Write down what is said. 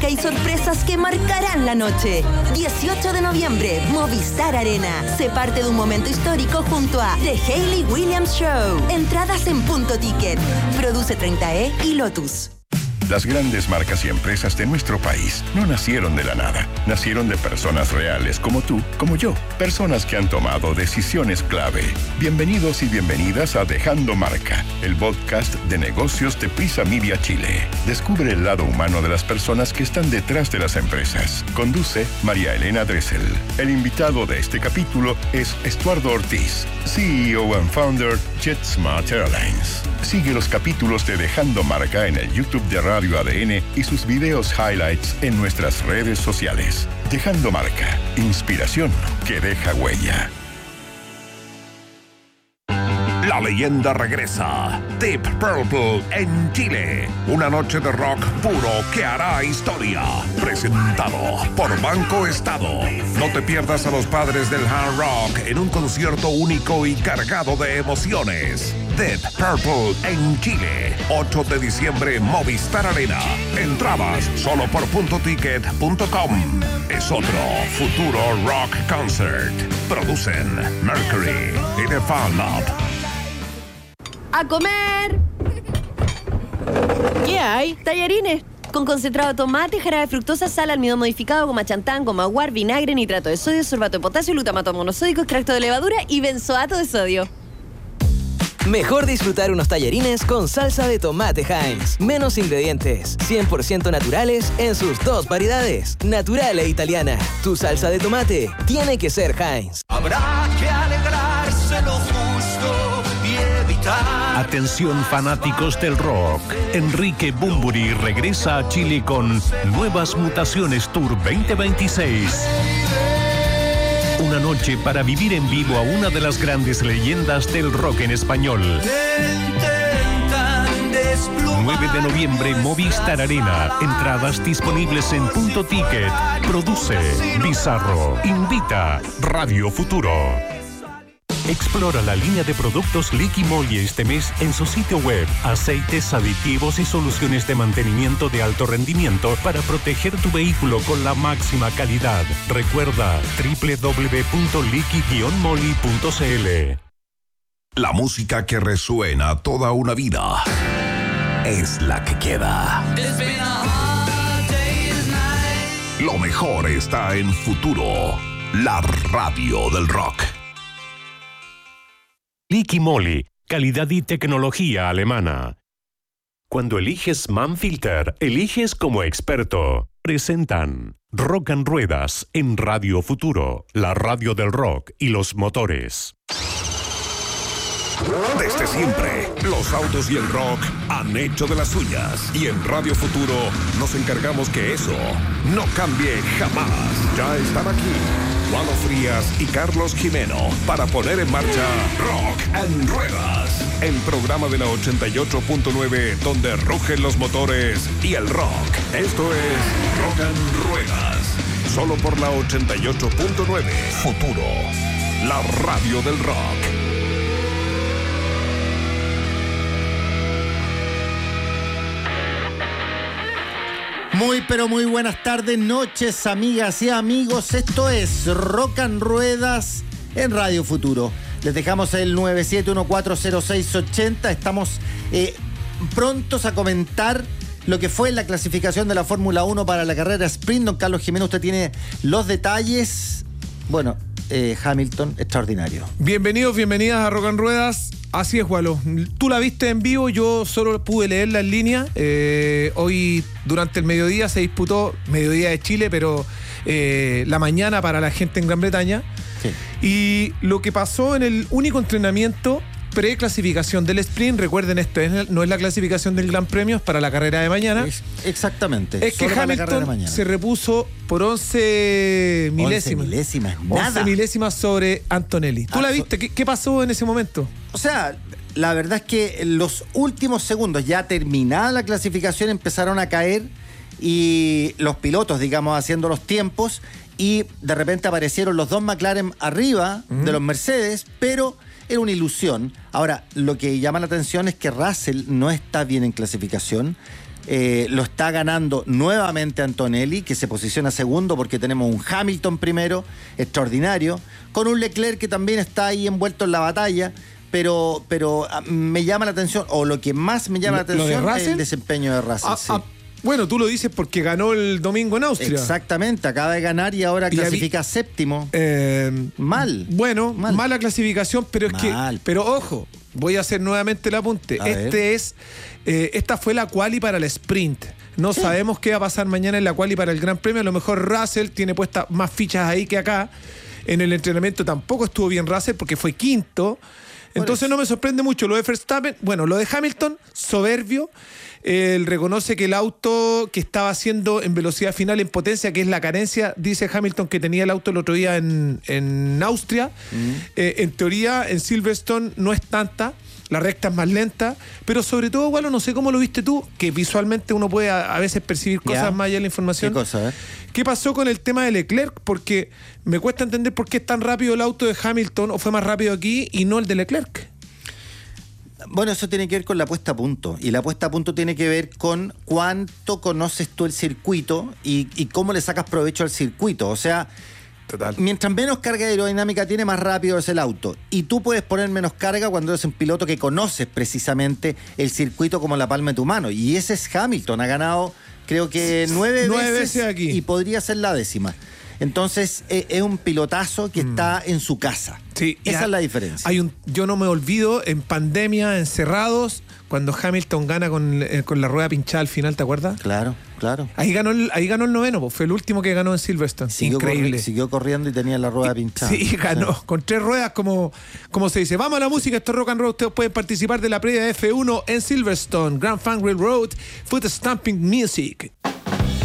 marca y sorpresas que marcarán la noche. 18 de noviembre, Movistar Arena. Sé parte de un momento histórico junto a The Hayley Williams Show. Entradas en Punto Ticket. Produce 30E y Lotus. Las grandes marcas y empresas de nuestro país no nacieron de la nada. Nacieron de personas reales como tú, como yo. Personas que han tomado decisiones clave. Bienvenidos y bienvenidas a Dejando Marca, el podcast de negocios de Prisa Media Chile. Descubre el lado humano de las personas que están detrás de las empresas. Conduce María Elena Dressel. El invitado de este capítulo es Estuardo Ortiz, CEO and founder JetSmart Airlines. Sigue los capítulos de Dejando Marca en el YouTube de Radio ADN y sus videos highlights en nuestras redes sociales. Dejando Marca, inspiración que deja huella. La leyenda regresa. Deep Purple en Chile. Una noche de rock puro que hará historia. Presentado por Banco Estado. No te pierdas a los padres del hard rock en un concierto único y cargado de emociones. Deep Purple en Chile. 8 de diciembre, Movistar Arena. Entradas solo por puntoticket.com. Es otro futuro rock concert. Producen Mercury y The Fan Lab. ¡A comer! ¿Qué hay? Tallarines con concentrado de tomate, jarabe de fructosa, sal, almidón modificado, goma chantán, goma guar, vinagre, nitrato de sodio, sorbato de potasio, glutamato monosódico, extracto de levadura y benzoato de sodio. Mejor disfrutar unos tallarines con salsa de tomate Heinz. Menos ingredientes, 100% naturales en sus dos variedades, natural e italiana. Tu salsa de tomate tiene que ser Heinz. Habrá que alegrarse lo justo y evitar. Atención fanáticos del rock. Enrique Bunbury regresa a Chile con Nuevas Mutaciones Tour 2026. Una noche para vivir en vivo a una de las grandes leyendas del rock en español. 9 de noviembre, Movistar Arena. Entradas disponibles en Punto Ticket. Produce Bizarro. Invita Radio Futuro. Explora la línea de productos Liqui Moly este mes en su sitio web. Aceites, aditivos y soluciones de mantenimiento de alto rendimiento para proteger tu vehículo con la máxima calidad. Recuerda www.liqui-moly.cl. La música que resuena toda una vida es la que queda. Lo mejor está en Futuro, la radio del rock. Liqui Moly, calidad y tecnología alemana. Cuando eliges Manfilter, eliges como experto. Presentan Rock and Ruedas en Radio Futuro, la radio del rock y los motores. Desde siempre, los autos y el rock han hecho de las suyas. Y en Radio Futuro nos encargamos que eso no cambie jamás. Ya están aquí Juano Frías y Carlos Jimeno para poner en marcha Rock and Ruedas, el programa de la 88.9 donde rugen los motores y el rock. Esto es Rock and Ruedas, solo por la 88.9. Futuro, la radio del rock. Muy pero muy buenas tardes, noches, amigas y amigos. Esto es Rock and Ruedas en Radio Futuro. Les dejamos el 97140680. Estamos prontos a comentar lo que fue la clasificación de la Fórmula 1 para la carrera sprint. Don Carlos Jimeno, usted tiene los detalles. Bueno, Hamilton, extraordinario. Bienvenidos, bienvenidas a Rock and Ruedas. Así es, Walo. Tú la viste en vivo, yo solo pude leerla en línea. Hoy, durante el mediodía, se disputó, mediodía de Chile, pero la mañana para la gente en Gran Bretaña. Sí. Y lo que pasó en el único entrenamiento preclasificación del sprint, recuerden esto, no es la clasificación del Gran Premio, es para la carrera de mañana. Exactamente. Es que Hamilton se repuso por 11 milésimas. 11 milésimas, nada. 11 milésimas sobre Antonelli. ¿Tú la viste? ¿Qué pasó en ese momento? O sea, la verdad es que en los últimos segundos, ya terminada la clasificación, empezaron a caer y los pilotos, digamos, haciendo los tiempos, y de repente aparecieron los dos McLaren arriba de los Mercedes, pero era una ilusión. Ahora, lo que llama la atención es que Russell no está bien en clasificación. Lo está ganando nuevamente Antonelli, que se posiciona segundo porque tenemos un Hamilton primero, extraordinario, con un Leclerc que también está ahí envuelto en la batalla. Pero me llama la atención, o lo que más me llama la atención es el desempeño de Russell. Sí. Bueno, tú lo dices porque ganó el domingo en Austria. Exactamente, acaba de ganar y ahora clasifica séptimo. Mal. Bueno, mala clasificación, pero pero ojo, voy a hacer nuevamente el apunte. Esta fue la quali para el sprint. No sabemos qué va a pasar mañana en la quali para el Gran Premio. A lo mejor Russell tiene puestas más fichas ahí que acá. En el entrenamiento tampoco estuvo bien Russell porque fue quinto. Entonces no me sorprende mucho lo de Verstappen. Bueno, lo de Hamilton, soberbio. Él reconoce que el auto que estaba haciendo en velocidad final, en potencia, que es la carencia, dice Hamilton, que tenía el auto el otro día en Austria. En teoría, en Silverstone no es tanta. La recta es más lenta, pero sobre todo, Gualo, no sé cómo lo viste tú, que visualmente uno puede a veces percibir cosas más allá de la información. ¿Qué cosa? ¿Qué pasó con el tema de Leclerc? Porque me cuesta entender por qué es tan rápido el auto de Hamilton, o fue más rápido aquí, y no el de Leclerc. Bueno, eso tiene que ver con la puesta a punto. Y la puesta a punto tiene que ver con cuánto conoces tú el circuito y cómo le sacas provecho al circuito. O sea, total. Mientras menos carga aerodinámica tiene, más rápido es el auto. Y tú puedes poner menos carga cuando eres un piloto que conoces precisamente el circuito como la palma de tu mano. Y ese es Hamilton. Ha ganado, creo que 9 veces aquí. Y podría ser la 10ª. Entonces, es un pilotazo que está en su casa. Sí, esa es la diferencia. Yo no me olvido, en pandemia, encerrados, cuando Hamilton gana con la rueda pinchada al final, ¿te acuerdas? Claro. Ahí ganó el noveno, fue el último que ganó en Silverstone. Increíble. Siguió corriendo y tenía la rueda pinchada. Sí, ganó. Sí. Con 3 ruedas, como se dice. Vamos a la música, esto es Rock and Roll. Ustedes pueden participar de la previa F1 en Silverstone, Grand Funk Railroad, Foot Stamping Music.